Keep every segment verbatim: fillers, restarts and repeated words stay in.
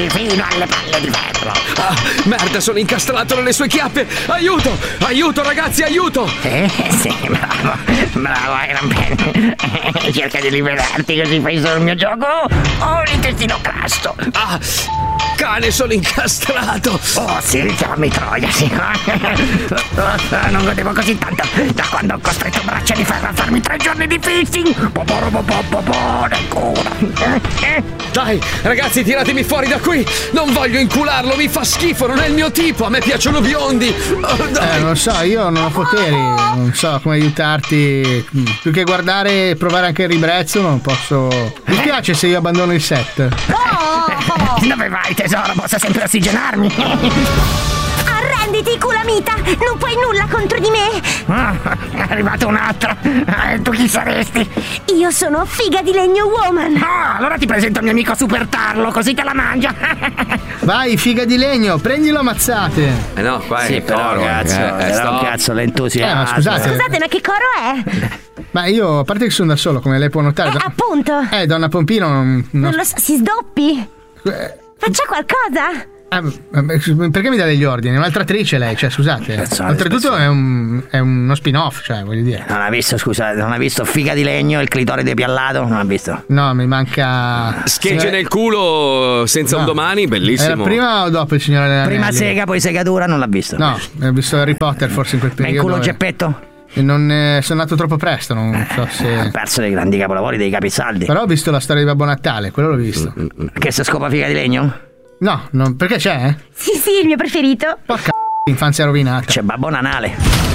Sì, fino alle palle di ferro. Ah, merda, sono incastrato nelle sue chiappe. Aiuto, aiuto ragazzi, aiuto. Eh, sì, bravo, bravo Iron Man. Cerca di liberarti così fai solo il mio gioco o l'intestino crasto. Ah, cane, sono incastrato. Oh sì, chiamami Troia, sì. Non godevo così tanto da quando ho costretto Braccia di Ferro a farmi tre giorni di fisting. Nel culo. Dai, ragazzi, tiratemi fuori da qui. Non voglio incularlo, mi fa schifo, non è il mio tipo. A me piacciono biondi. Oh, dai. Eh, non so, io non ho poteri. Non so come aiutarti. Più che guardare e provare anche il ribrezzo, non posso. Mi piace se io abbandono il set. Oh! Dove vai, tesoro? Posso sempre ossigenarmi. Arrenditi, culamita! Non puoi nulla contro di me! Ah, è arrivato un altro! Eh, tu chi saresti? Io sono Figa di Legno Woman! Ah, allora ti presento il mio amico Super Tarlo, così te la mangia! Vai, Figa di Legno, prendilo ammazzate! Eh no, qua sì, è però coro, cazzo, eh, era sto... un cazzo l'entusiasmo. Eh, ma scusate. Scusate, ma che coro è? Ma io, a parte che sono da solo, come lei può notare. Eh, do- appunto! Eh, donna Pompino non. Non lo so, si sdoppi! Eh, Faccia qualcosa! eh, perché mi dà degli ordini? È un'altratrice lei, cioè scusate. Cazzo, Oltretutto è, un, è uno spin-off, cioè voglio dire. Non ha visto, scusate, non ha visto Figa di Legno, il clitore depiallato? Non ha visto? No, mi manca. Schegge nel culo senza No. un domani, bellissimo. Era prima o dopo il Signore degli Prima Anelli? sega, poi segatura, non l'ha visto. No, ho visto Harry Potter forse in quel Ma in periodo. culo e- Geppetto? e non eh, sono nato troppo presto, non so Ha se. perso dei grandi capolavori, dei capisaldi. Però ho visto la storia di Babbo Natale, quello l'ho visto. Che se scopa Figa di Legno? No, non, perché c'è? Sì, sì, il mio preferito! Porca infanzia rovinata. C'è Babbo Nanale.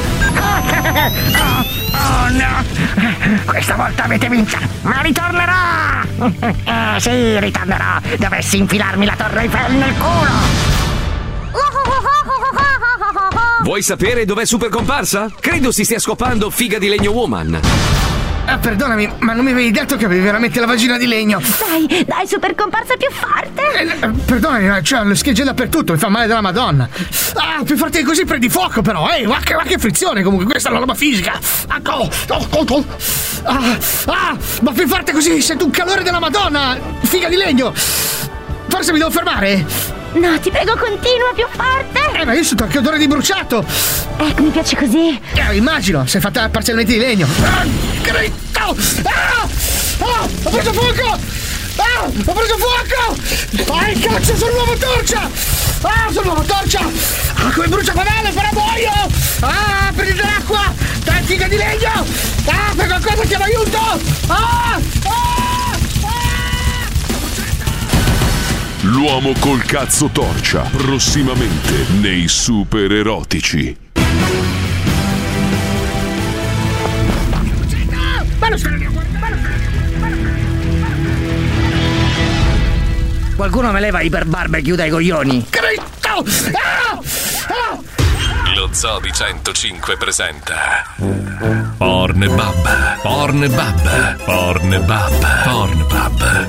Oh, oh no! Questa volta avete vinto! Ma ritornerà! Eh, sì, ritornerò! Dovessi infilarmi la Torre Eiffel nel culo! Vuoi sapere dov'è super comparsa? Credo si stia scopando Figa di Legno Woman. Ah, perdonami, ma non mi avevi detto che avevi veramente la vagina di legno? Dai, dai, super comparsa più forte! Eh, eh, perdonami, cioè, le schegge dappertutto, mi fa male della Madonna. Ah, più forte di così prendi fuoco, però, ehi, ma che, ma che frizione, comunque, questa è una roba fisica. Ah, oh, oh, oh, oh. Ah, ah, ma più forte così, sento un calore della Madonna. Figa di legno. Forse mi devo fermare. No, ti prego, continua più forte! Eh, ma io sento anche odore di bruciato. Ecco, mi piace così! Eh, immagino, sei fatta parzialmente di legno. Ah, gritto! Ah, ah, ho preso fuoco! Ah, ho preso fuoco! Ah, il cazzo, sono un uomo torcia! Ah, sono un uomo torcia! Ah, come brucia padelle, però muoio! Ah, prendete l'acqua! Dai, figa di legno! Ah, fai qualcosa, chiama aiuto! Ah, ah! L'uomo col cazzo torcia, prossimamente nei super erotici. Qualcuno me leva iper barbecue dai coglioni. Gritto! Ah! Ah! Lo Zoo di centocinque presenta Pornbub, Pornbub, Pornbub, Pornbub.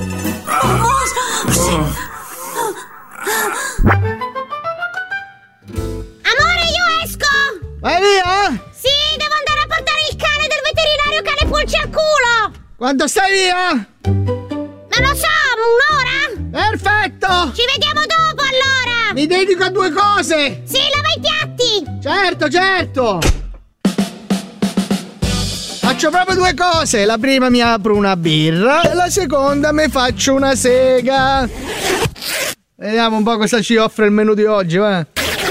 Amore, io esco! Vai via! Sì, devo andare a portare il cane del veterinario cane pulci al culo! Quando stai via? Non lo so, un'ora? Perfetto! Ci vediamo dopo allora! Mi dedico a due cose! Sì, lava i piatti! Certo, certo! Faccio proprio due cose. La prima mi apro una birra e la seconda mi faccio una sega. Vediamo un po' cosa ci offre il menù di oggi, va?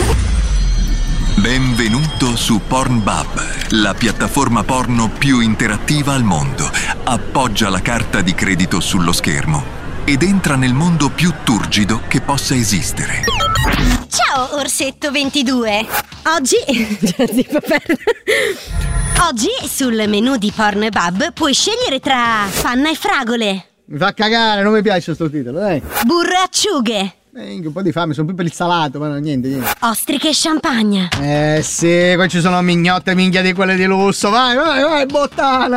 Benvenuto su Pornbub, la piattaforma porno più interattiva al mondo. Appoggia la carta di credito sullo schermo ed entra nel mondo più turgido che possa esistere. Ciao, Orsetto ventidue! Oggi... Oggi sul menù di Pornbub puoi scegliere tra panna e fragole, Mi fa cagare, non mi piace sto titolo, dai. burro e acciughe, Eh, un po' di fame, sono più per il salato, ma no, niente, niente. ostriche e champagne. Eh sì, qua ci sono mignotte minchia di quelle di lusso. Vai, vai, vai, bottana.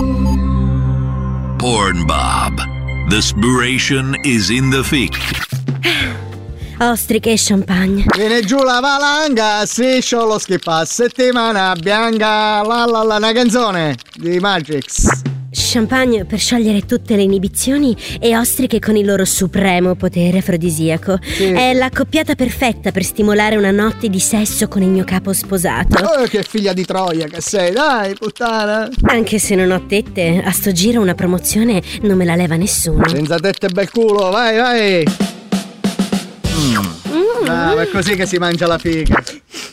Pornbub. The spiration is in the thick. Ostriche e champagne. Viene giù la valanga, striscio lo schippa, settimana bianca, la la la, una canzone di Matrix. champagne per sciogliere tutte le inibizioni e ostriche con il loro supremo potere afrodisiaco. Sì. È l'accoppiata perfetta per stimolare una notte di sesso con il mio capo sposato. Oh, che figlia di Troia che sei, dai, puttana. Anche se non ho tette, a sto giro una promozione non me la leva nessuno. Senza tette bel culo, vai, vai. Mm. Mm. Ah, è così che si mangia la figa.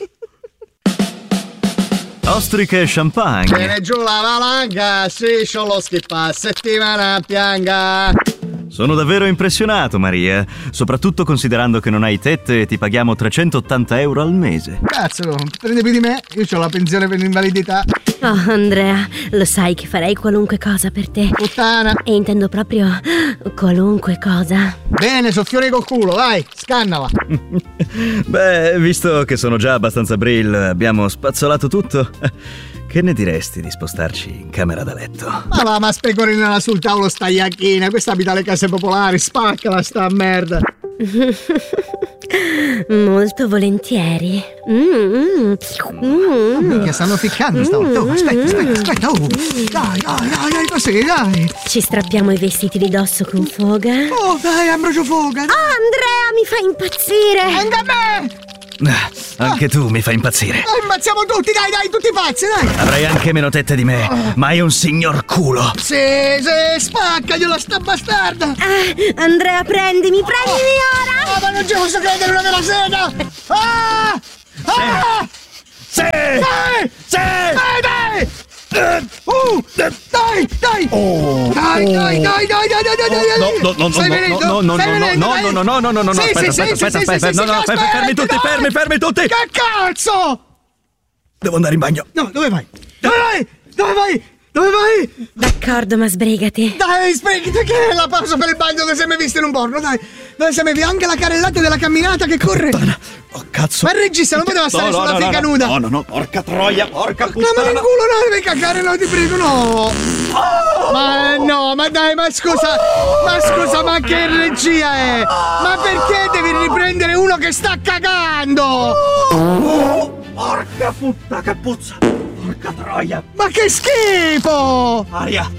Ostriche e champagne. Viene giù la valanga, striscio lo schippa, settimana pianga. Sono davvero impressionato, Maria. Soprattutto considerando che non hai tette e ti paghiamo trecentottanta euro al mese. Cazzo, prendi più di me? Io ho la pensione per l'invalidità. Oh, Andrea, lo sai che farei qualunque cosa per te. Puttana. E intendo proprio qualunque cosa. Bene, soffione col culo, vai, scannala. Beh, visto che sono già abbastanza brill, abbiamo spazzolato tutto. Che ne diresti di spostarci in camera da letto? Ma va, ma specorinala sul tavolo sta iacchina. Questa abita alle case popolari, spaccala sta merda. Molto volentieri. Mm, mm. Minchia, stanno ficcando stavolta. Oh, aspetta, aspetta, aspetta. Oh. Dai, dai, dai, dai, così, dai. Ci strappiamo i vestiti di dosso con foga. Oh, dai, Ambrogio Foga. Dai. Oh, Andrea, mi fa impazzire. Anche a me. Ah, anche ah. tu mi fai impazzire. Oh, impazziamo tutti, dai, dai, tutti pazzi, dai. Avrai anche meno tette di me, oh. ma hai un signor culo. Sì, sì, spaccagliela sta bastarda. Ah, Andrea, prendimi, prendimi oh. ora. Oh, ma non ci posso credere, una vera sega. Ah! Ah! Sì! Dai! Sì! Dai, dai! Uh, dai, dai! Oh, dai, dai, dai, dai, dai, dai, dai, dai! No, no, no, Stai venendo? no, no, no, Stai venendo, no, dai? no, no, no, no, no, no, Sì, aspetta, sì, aspetta, sì, aspetta, sì, aspetta, sì, no, sì, no, aspetta, fermi tutti, dai. fermi, fermi tutti! Che cazzo? Devo andare in bagno. No, dove vai? Dove vai? Dove vai? Dove vai? D'accordo, ma sbrigati. Dai, sbrigati, che è la pausa per il bagno che sei mai visto in un porno, dai. Dove sei mai visto anche la carrellata della camminata che corre. Puttana. Oh, cazzo. Ma il regista non poteva stare no, sulla no, figa no, nuda. No, no, no, porca troia, porca puttana. No, ma in culo no, devi cagare, no, ti prego, no. Oh. Ma no, ma dai, ma scusa, ma scusa, ma che regia è? Ma perché devi riprendere uno che sta cagando? Oh, porca puttana, che puzza. Porca troia. Ma che schifo! Aria.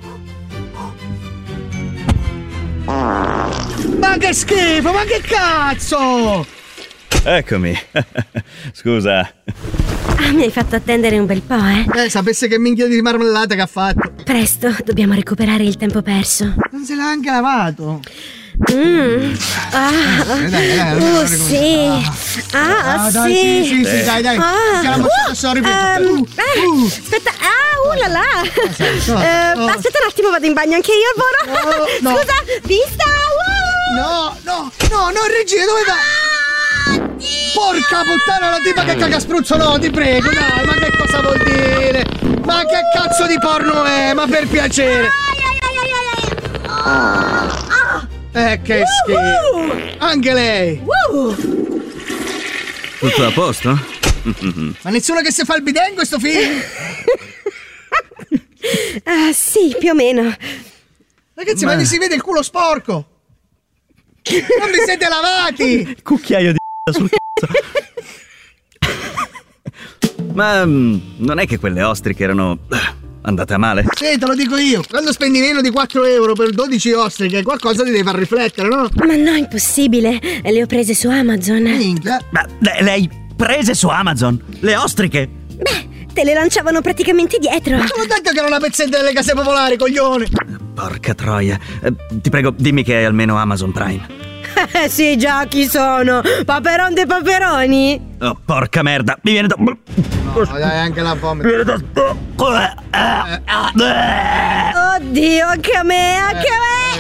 Ma che schifo, ma che cazzo! Eccomi. Scusa. Ah, mi hai fatto attendere un bel po', eh? Eh, sapesse che minchia di marmellata che ha fatto. Presto, dobbiamo recuperare il tempo perso. Non se l'ha anche lavato. Mm. Ah. Eh, dai, dai, dai, oh, sì. Ah, ah, dai, sì. sì, sì, sì, dai, dai. Ah. Ce la faccio, sorry, Um, uh, uh. Aspetta, ah, uh là là. Uh, oh. Aspetta un attimo, vado in bagno anche io, Boro. No, no. Scusa, vista. Uh. No, no, no, no, regia, dove vai? Ah, porca puttana, la tipa che caga spruzzo, no, ti prego, dai, ma che cosa vuol dire? Ma che cazzo di porno è? Ma per piacere. Eh, che schifo. Anche lei. Tutto a posto? Ma nessuno che si fa il bidet in questo film? Ah, sì, più o meno. Ragazzi, ma, ma vi si vede il culo sporco. Non vi siete lavati. Cucchiaio di sul cazzo. Ma um, non è che quelle ostriche erano andate a male? Sì, te lo dico io. Quando spendi meno di quattro euro per dodici ostriche, qualcosa ti deve far riflettere, no? Ma no, impossibile. Le ho prese su Amazon. Minchia. Ma le, le hai prese su Amazon? Le ostriche? Beh, te le lanciavano praticamente dietro. Ma te l'ho detto che era una pezzetta delle case popolari, coglione. Porca troia. Eh, ti prego, dimmi che hai almeno Amazon Prime. Eh sì, già, chi sono? Paperon dei paperoni? Oh, porca merda, mi viene da... No, dai, anche la fame. Mi viene da... Oddio, anche a me, anche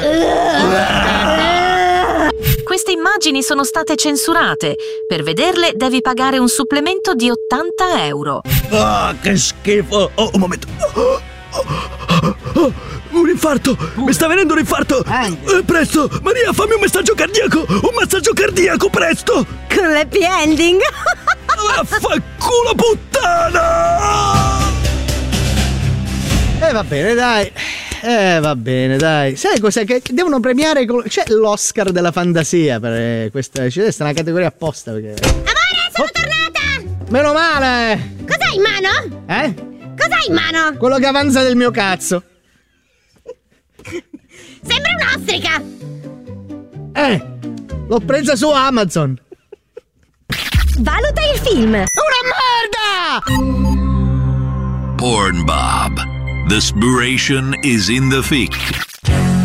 a me. Queste immagini sono state censurate. Per vederle devi pagare un supplemento di ottanta euro. Ah, che schifo. Oh, un momento. Oh, oh, oh, un infarto. Mi sta venendo un infarto. Eh, presto, Maria, fammi un messaggio cardiaco. Un massaggio cardiaco, presto. Con l'happy ending. Vaffanculo, puttana. Eh, va bene, dai. Eh, va bene, dai. Sai cos'è? Che devono premiare. C'è l'Oscar della fantasia per questa. C'è una categoria apposta perché. Amore, sono oh. tornata! Meno male! Cos'hai in mano? Eh? Cos'hai in mano? Quello che avanza del mio cazzo. Sembra un'ostrica! Eh, l'ho presa su Amazon. Valuta il film. Una merda! Porn Bob. The spiration is in the fic.